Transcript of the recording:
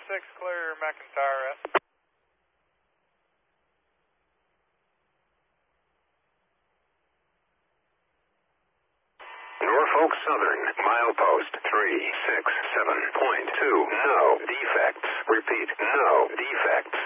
clear McIntyre S. Norfolk Southern, milepost 367.2. No defects. Repeat, no defects.